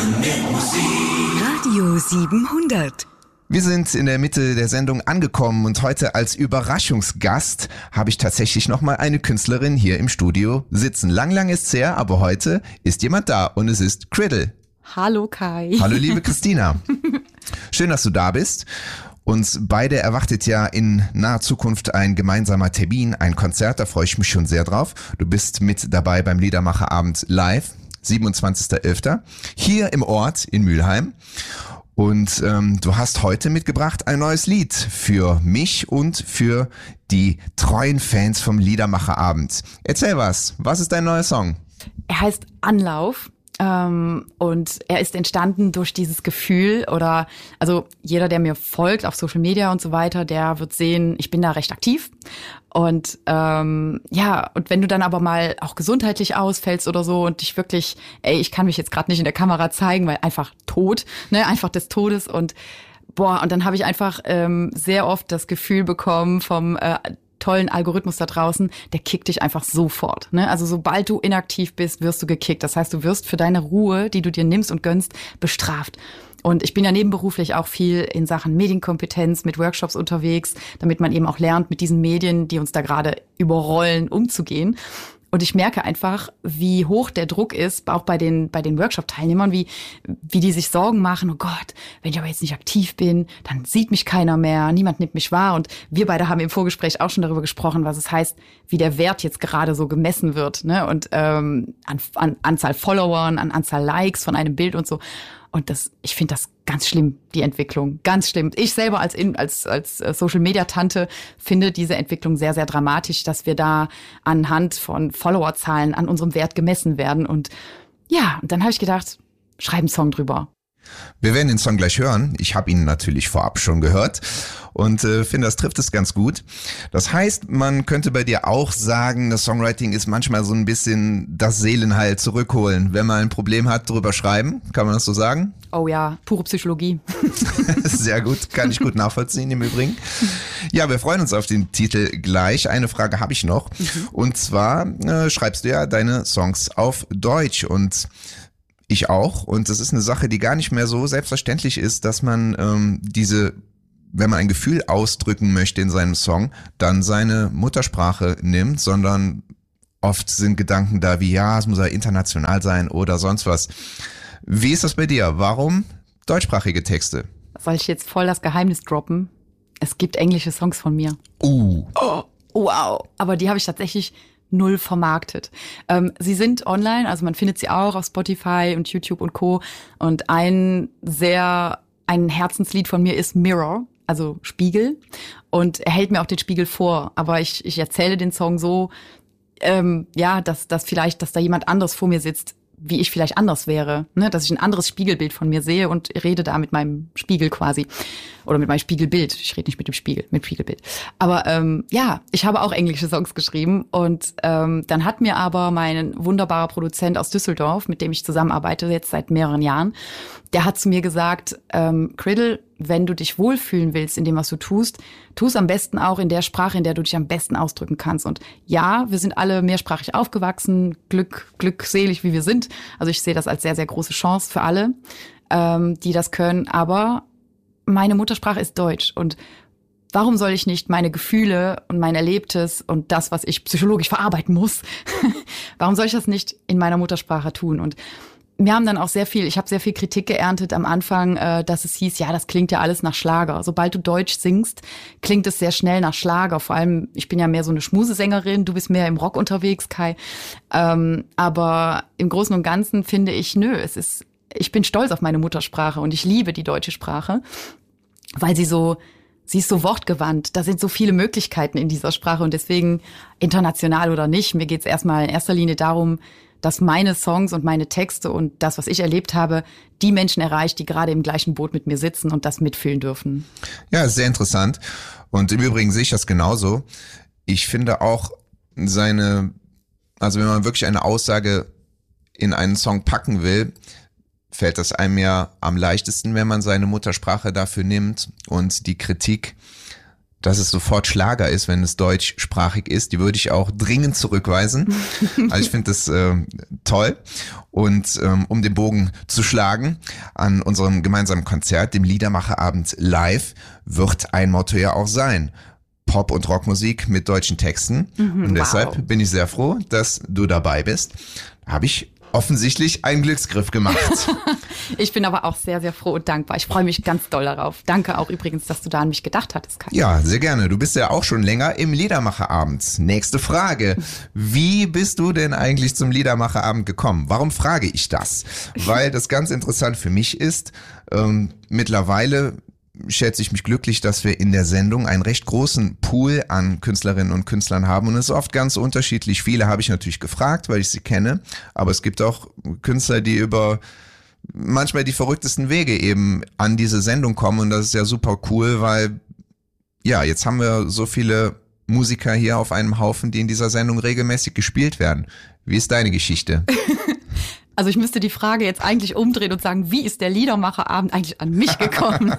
Radio 700. Wir sind in der Mitte der Sendung angekommen und heute als Überraschungsgast habe ich tatsächlich nochmal eine Künstlerin hier im Studio sitzen. Lang ist's her, aber heute ist jemand da und es ist Criddle. Hallo Kai. Hallo liebe Christina. Schön, dass du da bist. Uns beide erwartet ja in naher Zukunft ein gemeinsamer Termin, ein Konzert, da freue ich mich schon sehr drauf. Du bist mit dabei beim Liedermacherabend live, 27.11. hier im Ort in Mülheim. Und du hast heute mitgebracht ein neues Lied für mich und für die treuen Fans vom Liedermacherabend. Erzähl was ist dein neuer Song? Er heißt Anlauf. Und er ist entstanden durch dieses Gefühl also jeder, der mir folgt auf Social Media und so weiter, der wird sehen, ich bin da recht aktiv. Und und wenn du dann aber mal auch gesundheitlich ausfällst oder so und dich wirklich, ich kann mich jetzt gerade nicht in der Kamera zeigen, weil einfach tot, ne, einfach des Todes und dann habe ich einfach sehr oft das Gefühl bekommen vom tollen Algorithmus da draußen, der kickt dich einfach sofort. Ne? Also sobald du inaktiv bist, wirst du gekickt. Das heißt, du wirst für deine Ruhe, die du dir nimmst und gönnst, bestraft. Und ich bin ja nebenberuflich auch viel in Sachen Medienkompetenz mit Workshops unterwegs, damit man eben auch lernt, mit diesen Medien, die uns da gerade überrollen, umzugehen. Und ich merke einfach, wie hoch der Druck ist, auch bei den Workshop-Teilnehmern, wie die sich Sorgen machen, oh Gott, wenn ich aber jetzt nicht aktiv bin, dann sieht mich keiner mehr, niemand nimmt mich wahr. Und wir beide haben im Vorgespräch auch schon darüber gesprochen, was es heißt, wie der Wert jetzt gerade so gemessen wird, ne? Und an Anzahl Followern, an Anzahl Likes von einem Bild und so. Und ich finde das ganz schlimm, die Entwicklung. Ganz schlimm. Ich selber als Social-Media-Tante finde diese Entwicklung sehr, sehr dramatisch, dass wir da anhand von Followerzahlen an unserem Wert gemessen werden. Und dann habe ich gedacht, schreib einen Song drüber. Wir werden den Song gleich hören. Ich habe ihn natürlich vorab schon gehört und finde, das trifft es ganz gut. Das heißt, man könnte bei dir auch sagen, das Songwriting ist manchmal so ein bisschen das Seelenheil zurückholen. Wenn man ein Problem hat, drüber schreiben. Kann man das so sagen? Oh ja, pure Psychologie. Sehr gut, kann ich gut nachvollziehen im Übrigen. Ja, wir freuen uns auf den Titel gleich. Eine Frage habe ich noch. Und zwar schreibst du ja deine Songs auf Deutsch und ich auch. Und das ist eine Sache, die gar nicht mehr so selbstverständlich ist, dass man wenn man ein Gefühl ausdrücken möchte in seinem Song, dann seine Muttersprache nimmt, sondern oft sind Gedanken da wie, ja, es muss ja international sein oder sonst was. Wie ist das bei dir? Warum deutschsprachige Texte? Soll ich jetzt voll das Geheimnis droppen? Es gibt englische Songs von mir. Oh, wow. Aber die habe ich tatsächlich null vermarktet. Sie sind online, also man findet sie auch auf Spotify und YouTube und Co. Und ein Herzenslied von mir ist Mirror, also Spiegel. Und er hält mir auch den Spiegel vor. Aber ich erzähle den Song so, dass da jemand anderes vor mir sitzt, wie ich vielleicht anders wäre, ne? Dass ich ein anderes Spiegelbild von mir sehe und rede da mit meinem Spiegel quasi. Oder mit meinem Spiegelbild. Ich rede nicht mit dem Spiegel, mit Spiegelbild. Aber ich habe auch englische Songs geschrieben und dann hat mir aber mein wunderbarer Produzent aus Düsseldorf, mit dem ich zusammenarbeite jetzt seit mehreren Jahren, der hat zu mir gesagt, Criddle, wenn du dich wohlfühlen willst in dem, was du tust, tu es am besten auch in der Sprache, in der du dich am besten ausdrücken kannst. Und ja, wir sind alle mehrsprachig aufgewachsen, glückselig wie wir sind. Also ich sehe das als sehr, sehr große Chance für alle, die das können. Aber meine Muttersprache ist Deutsch. Und warum soll ich nicht meine Gefühle und mein Erlebtes und das, was ich psychologisch verarbeiten muss, warum soll ich das nicht in meiner Muttersprache tun? Und wir haben dann auch ich habe sehr viel Kritik geerntet am Anfang, dass es hieß, ja, das klingt ja alles nach Schlager. Sobald du Deutsch singst, klingt es sehr schnell nach Schlager. Vor allem, ich bin ja mehr so eine Schmusesängerin, du bist mehr im Rock unterwegs, Kai. Aber im Großen und Ganzen finde ich, ich bin stolz auf meine Muttersprache und ich liebe die deutsche Sprache, weil sie ist so wortgewandt. Da sind so viele Möglichkeiten in dieser Sprache und deswegen international oder nicht. Mir geht's erstmal in erster Linie darum, dass meine Songs und meine Texte und das, was ich erlebt habe, die Menschen erreicht, die gerade im gleichen Boot mit mir sitzen und das mitfühlen dürfen. Ja, sehr interessant. Und im Übrigen sehe ich das genauso. Ich finde auch wenn man wirklich eine Aussage in einen Song packen will, fällt das einem ja am leichtesten, wenn man seine Muttersprache dafür nimmt und die Kritik dass es sofort Schlager ist, wenn es deutschsprachig ist. Die würde ich auch dringend zurückweisen. Also ich finde das toll. Und um den Bogen zu schlagen, an unserem gemeinsamen Konzert, dem Liedermacherabend live, wird ein Motto ja auch sein: Pop- und Rockmusik mit deutschen Texten. Und deshalb bin ich sehr froh, dass du dabei bist. Habe ich offensichtlich einen Glücksgriff gemacht. Ich bin aber auch sehr, sehr froh und dankbar. Ich freue mich ganz doll darauf. Danke auch übrigens, dass du da an mich gedacht hattest, Kai. Ja, sehr gerne. Du bist ja auch schon länger im Liedermacherabend. Nächste Frage. Wie bist du denn eigentlich zum Liedermacherabend gekommen? Warum frage ich das? Weil das ganz interessant für mich ist, mittlerweile schätze ich mich glücklich, dass wir in der Sendung einen recht großen Pool an Künstlerinnen und Künstlern haben, und es ist oft ganz unterschiedlich. Viele habe ich natürlich gefragt, weil ich sie kenne, aber es gibt auch Künstler, die über manchmal die verrücktesten Wege eben an diese Sendung kommen, und das ist ja super cool, weil ja, jetzt haben wir so viele Musiker hier auf einem Haufen, die in dieser Sendung regelmäßig gespielt werden. Wie ist deine Geschichte? Also ich müsste die Frage jetzt eigentlich umdrehen und sagen, wie ist der Liedermacherabend eigentlich an mich gekommen?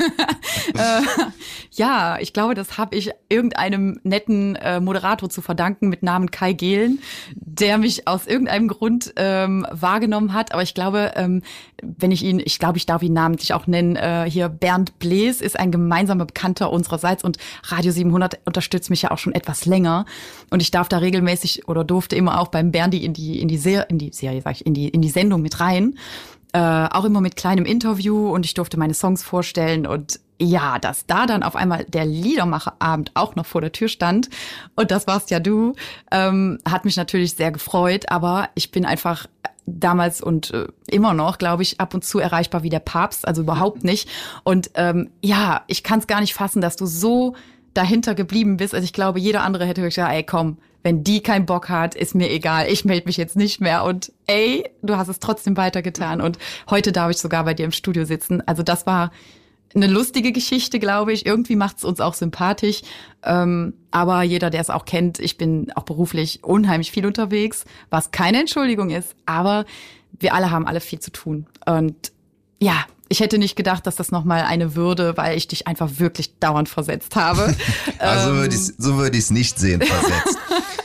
Ja, ich glaube, das habe ich irgendeinem netten Moderator zu verdanken mit Namen Kai Gehlen, der mich aus irgendeinem Grund wahrgenommen hat. Aber ich glaube, ich darf ihn namentlich auch nennen, hier Bernd Blees ist ein gemeinsamer Bekannter unsererseits, und Radio 700 unterstützt mich ja auch schon etwas länger. Und ich darf da regelmäßig oder durfte immer auch beim Berndi in die Sendung mit rein. Auch immer mit kleinem Interview, und ich durfte meine Songs vorstellen, und ja, dass da dann auf einmal der Liedermacherabend auch noch vor der Tür stand, und das warst ja du, hat mich natürlich sehr gefreut, aber ich bin einfach damals und immer noch, glaube ich, ab und zu erreichbar wie der Papst, also überhaupt nicht. Und ja, ich kann es gar nicht fassen, dass du so dahinter geblieben bist. Also ich glaube, jeder andere hätte gesagt, ey komm, wenn die keinen Bock hat, ist mir egal, ich melde mich jetzt nicht mehr. Und ey, du hast es trotzdem weitergetan. Und heute darf ich sogar bei dir im Studio sitzen. Also das war eine lustige Geschichte, glaube ich. Irgendwie macht es uns auch sympathisch. Aber jeder, der es auch kennt, ich bin auch beruflich unheimlich viel unterwegs, was keine Entschuldigung ist. Aber wir alle haben viel zu tun. Und ja, ich hätte nicht gedacht, dass das nochmal eine würde, weil ich dich einfach wirklich dauernd versetzt habe. Also so würde ich es nicht sehen, versetzt.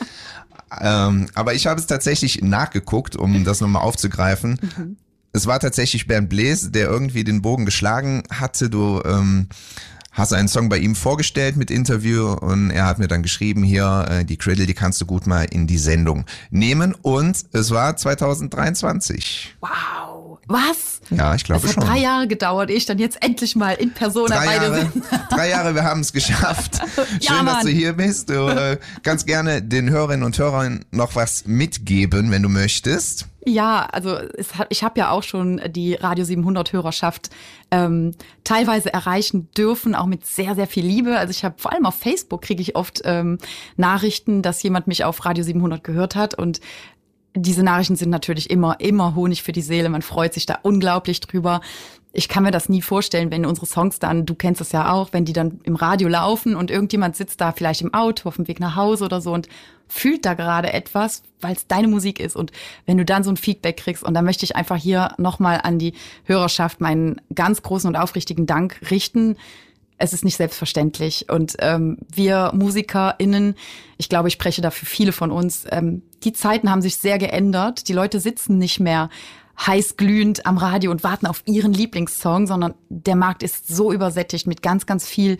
Aber ich habe es tatsächlich nachgeguckt, um das nochmal aufzugreifen. Es war tatsächlich Bernd Blees, der irgendwie den Bogen geschlagen hatte. Du hast einen Song bei ihm vorgestellt mit Interview, und er hat mir dann geschrieben, hier, die Cradle, die kannst du gut mal in die Sendung nehmen, und es war 2023. Wow, was? Ja, ich glaube schon. Es hat 3 Jahre gedauert, ehe ich dann jetzt endlich mal in Persona bei dir bin. 3 Jahre, wir haben es geschafft. Ja, Schön, dass Mann. du hier bist. Du kannst gerne den Hörerinnen und Hörern noch was mitgeben, wenn du möchtest. Ja, also ich habe ja auch schon die Radio 700 Hörerschaft teilweise erreichen dürfen, auch mit sehr, sehr viel Liebe. Also ich habe vor allem auf Facebook kriege ich oft Nachrichten, dass jemand mich auf Radio 700 gehört hat, und diese Nachrichten sind natürlich immer Honig für die Seele. Man freut sich da unglaublich drüber. Ich kann mir das nie vorstellen, wenn unsere Songs dann, du kennst es ja auch, wenn die dann im Radio laufen und irgendjemand sitzt da vielleicht im Auto auf dem Weg nach Hause oder so und fühlt da gerade etwas, weil es deine Musik ist. Und wenn du dann so ein Feedback kriegst, und da möchte ich einfach hier nochmal an die Hörerschaft meinen ganz großen und aufrichtigen Dank richten. Es ist nicht selbstverständlich. Und wir MusikerInnen, ich glaube, ich spreche da für viele von uns, die Zeiten haben sich sehr geändert. Die Leute sitzen nicht mehr heißglühend am Radio und warten auf ihren Lieblingssong, sondern der Markt ist so übersättigt mit ganz, ganz viel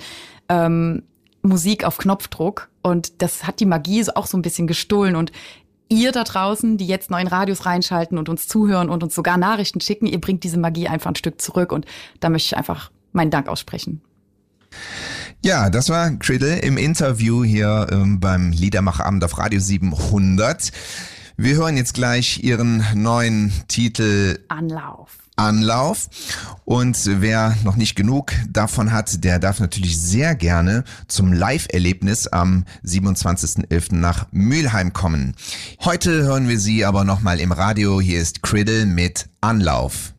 Musik auf Knopfdruck. Und das hat die Magie auch so ein bisschen gestohlen. Und ihr da draußen, die jetzt neuen Radios reinschalten und uns zuhören und uns sogar Nachrichten schicken, ihr bringt diese Magie einfach ein Stück zurück. Und da möchte ich einfach meinen Dank aussprechen. Ja, das war Cradle im Interview hier beim Liedermacherabend auf Radio 700. Wir hören jetzt gleich ihren neuen Titel Anlauf. Und wer noch nicht genug davon hat, der darf natürlich sehr gerne zum Live-Erlebnis am 27.11. nach Mülheim kommen. Heute hören wir sie aber nochmal im Radio. Hier ist Cradle mit Anlauf.